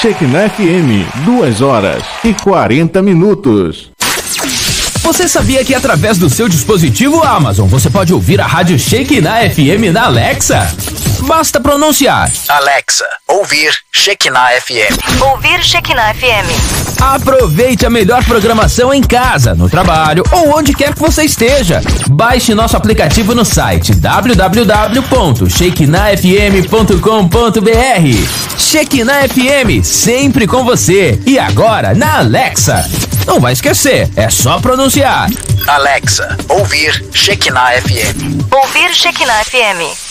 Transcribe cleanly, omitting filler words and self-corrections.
Shekinah FM, 2h40. Você sabia que através do seu dispositivo Amazon você pode ouvir a rádio Shekinah FM na Alexa? Basta pronunciar: Alexa, ouvir Shekinah FM. Ouvir Shekinah FM. Aproveite a melhor programação em casa, no trabalho ou onde quer que você esteja. Baixe nosso aplicativo no site www.shekinahfm.com.br. Shekinah FM, sempre com você. E agora na Alexa. Não vai esquecer, é só pronunciar: Alexa, ouvir Shekinah FM. Ouvir Shekinah FM.